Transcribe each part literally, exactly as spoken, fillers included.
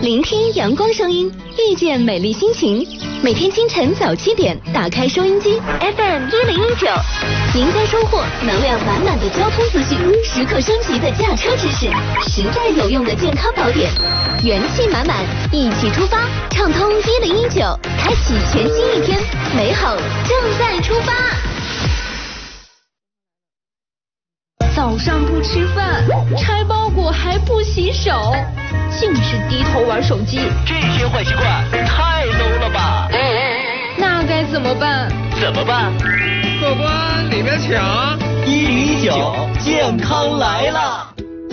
聆听阳光声音，遇见美丽心情。每天清晨早七点，打开收音机 F M 一零一九，您将收获能量满满的交通资讯，时刻升级的驾车知识，实在有用的健康宝典，元气满满，一起出发，畅通一零一九，开启全新一天，美好正在出发。早上不吃饭，拆包裹还不洗手，净是低头玩手机， 这些坏习惯太 low 了吧？ 那该怎么办？ 怎么办？ 客官里面请。 一零一九健康来了。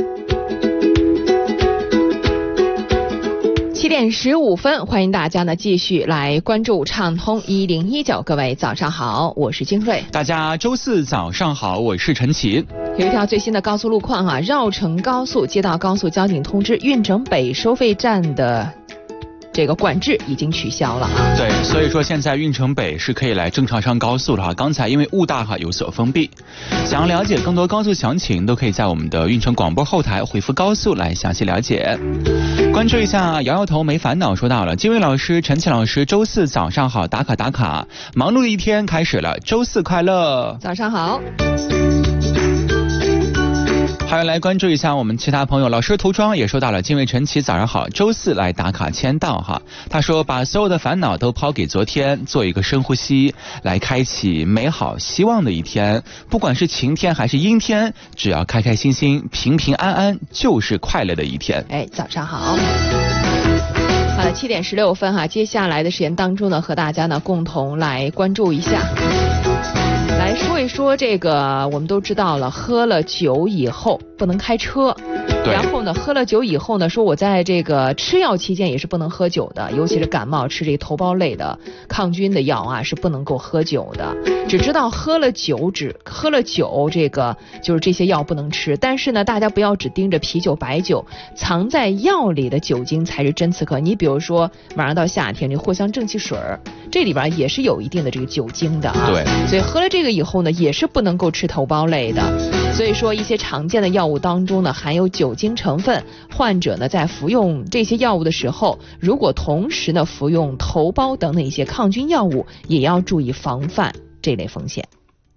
七点十五分，欢迎大家呢继续来关注畅通一零一九。各位早上好，我是金瑞。 大家周四早上好，我是陈奇。 有一条最新的高速路况哈、啊，绕城高速接到高速交警通知，运城北收费站的这个管制已经取消了啊。 对，所以说现在运城北是可以来正常上高速了哈。刚才因为雾大哈有所封闭，想要了解更多高速详情，都可以在我们的运城广播后台回复高速来详细了解。关注一下摇摇头没烦恼说到了，金卫老师、陈奇老师，周四早上好，打卡打卡，忙碌的一天开始了，周四快乐， 早上好。 还有来关注一下我们其他朋友，老师涂装也说到了，金卫陈奇早上好，周四来打卡签到哈。他说把所有的烦恼都抛给昨天，做一个深呼吸，来开启美好希望的一天。不管是晴天还是阴天，只要开开心心、平平安安，就是快乐的一天。 哎，早上好。好了，七点十六分哈，接下来的时间当中呢，和大家呢共同来关注一下。来说一说这个，我们都知道了，喝了酒以后不能开车。然后呢，喝了酒以后呢，说我在这个吃药期间也是不能喝酒的，尤其是感冒吃这个头孢类的抗菌的药啊，是不能够喝酒的。只知道喝了酒，只喝了酒，这个就是这些药不能吃。但是呢，大家不要只盯着啤酒、白酒，藏在药里的酒精才是真刺客。你比如说，马上到夏天，这藿香正气水这里边也是有一定的这个酒精的啊。 对。 所以喝了这个以后呢，也是不能够吃头孢类的。所以说，一些常见的药物当中呢，含有酒精成分，患者呢在服用这些药物的时候，如果同时呢服用头孢等等一些抗菌药物，也要注意防范这类风险。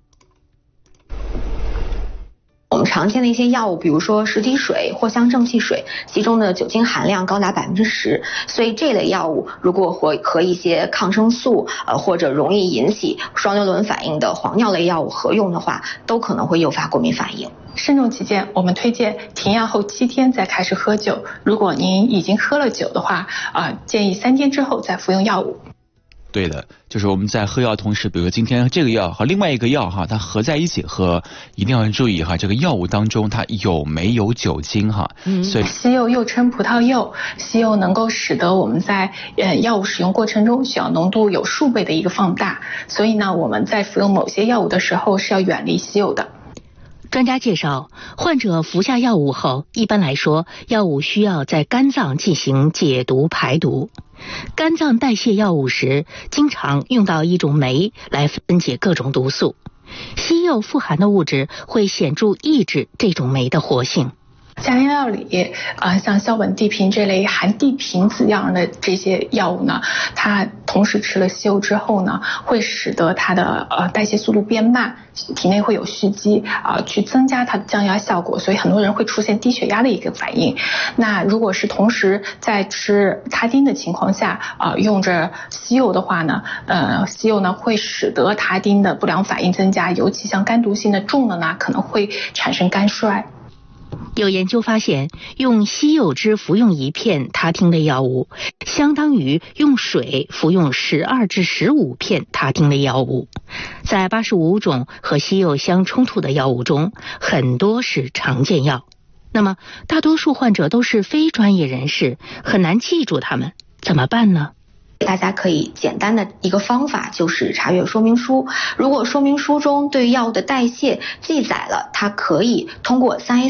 我们常见的一些药物，比如说石滴水、藿香正气水，其中的酒精含量高达百分之十，所以这类药物如果和和一些抗生素呃或者容易引起双硫仑反应的黄尿类药物合用的话，都可能会诱发过敏反应。 慎重起见，我们推荐停药后七天再开始喝酒。如果您已经喝了酒的话，啊、呃，建议三天之后再服用药物。 对的，就是我们在喝药同时，比如今天这个药和另外一个药哈，它合在一起喝，一定要注意哈，这个药物当中它有没有酒精哈。嗯，所以西柚又称葡萄柚，西柚能够使得我们在呃药物使用过程中血氧浓度有数倍的一个放大，所以呢，我们在服用某些药物的时候是要远离西柚的。 专家介绍，患者服下药物后，一般来说，药物需要在肝脏进行解毒排毒。肝脏代谢药物时，经常用到一种酶来分解各种毒素。西柚富含的物质会显著抑制这种酶的活性。 家庭药里啊、呃，像硝苯地平这类含地平子样的这些药物呢，它同时吃了西柚之后呢，会使得它的呃代谢速度变慢，体内会有蓄积啊、呃，去增加它的降压效果，所以很多人会出现低血压的一个反应。那如果是同时在吃他汀的情况下啊、呃，用着西柚的话呢，呃，西柚呢会使得他汀的不良反应增加，尤其像肝毒性的重的呢，可能会产生肝衰。 有研究发现，用西柚汁服用一片他汀类药物，相当于用水服用十二至十五片他汀类药物。在八十五种和西柚相冲突的药物中，很多是常见药。那么，大多数患者都是非专业人士，很难记住它们，怎么办呢？ 大家可以简单的一个方法就是查阅说明书，如果说明书中对药物的代谢记载了它可以通过三 A